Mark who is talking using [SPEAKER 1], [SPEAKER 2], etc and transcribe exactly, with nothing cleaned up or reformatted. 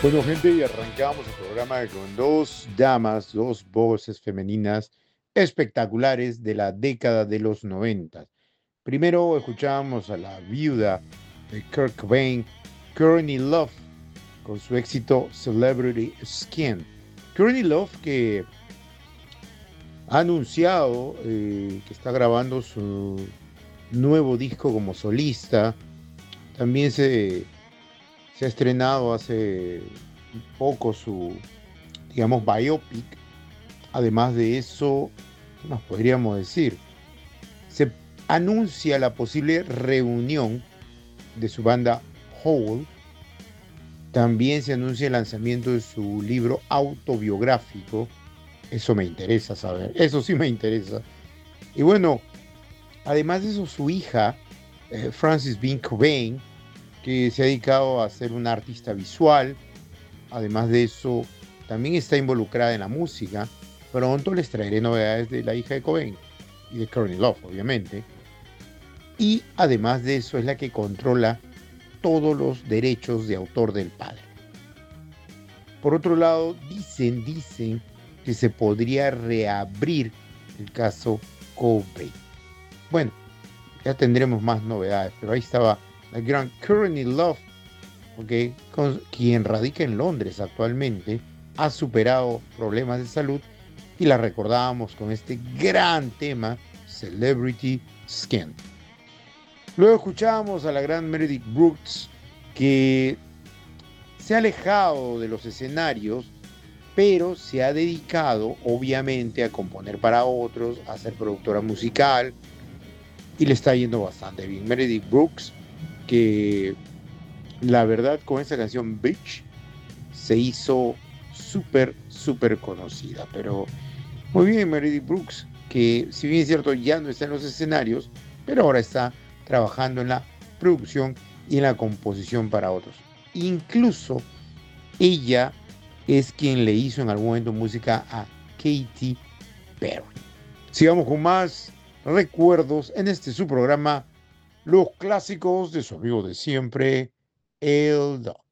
[SPEAKER 1] Bueno, gente, y arrancamos el programa con dos damas, dos voces femeninas espectaculares de la década de los noventa. Primero escuchábamos a la viuda de Kurt Cobain, Courtney Love, con su éxito Celebrity Skin. Courtney Love, que ha anunciado eh, que está grabando su nuevo disco como solista. También se, se ha estrenado hace poco su, digamos, biopic. Además de eso, ¿qué más podríamos decir? Se anuncia la posible reunión de su banda Hole. También se anuncia el lanzamiento de su libro autobiográfico. Eso me interesa saber, eso sí me interesa. Y bueno, además de eso, su hija, eh, Frances Bean Cobain, que se ha dedicado a ser una artista visual. Además de eso, también está involucrada en la música. Pronto les traeré novedades de la hija de Cobain y de Courtney Love, obviamente. Y además de eso, es la que controla todos los derechos de autor del padre. Por otro lado, dicen, dicen que se podría reabrir el caso Cobain. Bueno, ya tendremos más novedades, pero ahí estaba la gran Courtney Love, okay, con, quien radica en Londres actualmente, ha superado problemas de salud y la recordábamos con este gran tema, Celebrity Skin. Luego escuchábamos a la gran Meredith Brooks, que se ha alejado de los escenarios, pero se ha dedicado obviamente a componer para otros, a ser productora musical, y le está yendo bastante bien. Meredith Brooks, que la verdad con esa canción Bitch se hizo súper, súper conocida. Pero muy bien, Meredith Brooks, que si bien es cierto ya no está en los escenarios, pero ahora está trabajando en la producción y en la composición para otros. Incluso ella es quien le hizo en algún momento música a Katy Perry. Sigamos con más recuerdos en este su programa, los clásicos de su amigo de siempre, el Doc.